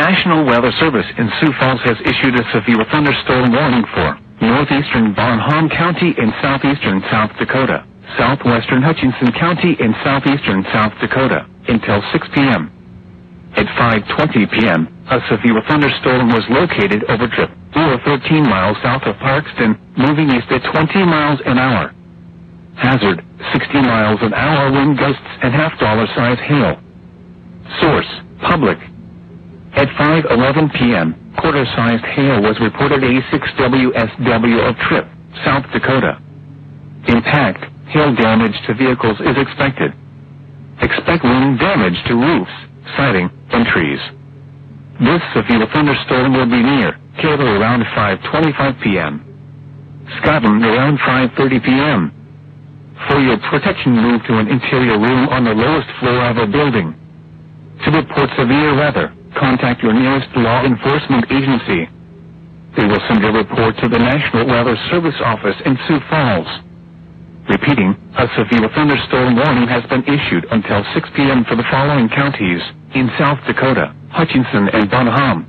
National Weather Service in Sioux Falls has issued a severe thunderstorm warning for northeastern Bonham County in southeastern South Dakota, southwestern Hutchinson County in southeastern South Dakota, until 6 p.m. At 5:20 p.m., a severe thunderstorm was located over Trip, 13 miles south of Parkston, moving east at 20 miles an hour. Hazard, 60 miles an hour wind gusts and half-dollar-size hail. Source, public. At 5:11 p.m., quarter-sized hail was reported at 6 WSW of Trip, South Dakota. Impact, hail damage to vehicles is expected. Expect wind damage to roofs, siding, and trees. This severe thunderstorm will be near Taylor around 5:25 p.m. Scotland around 5:30 p.m. For your protection, move to an interior room on the lowest floor of a building. To report severe weather, contact your nearest law enforcement agency. They will send a report to the National Weather Service office in Sioux Falls. Repeating, a severe thunderstorm warning has been issued until 6 p.m. for the following counties in South Dakota, Hutchinson and Bonham.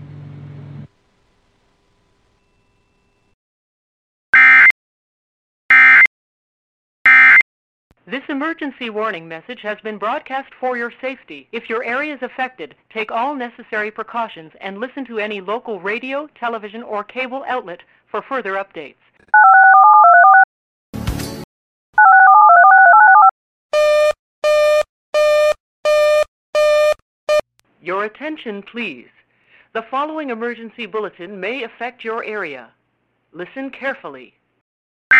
This emergency warning message has been broadcast for your safety. If your area is affected, take all necessary precautions and listen to any local radio, television, or cable outlet for further updates. Your attention, please. The following emergency bulletin may affect your area. Listen carefully.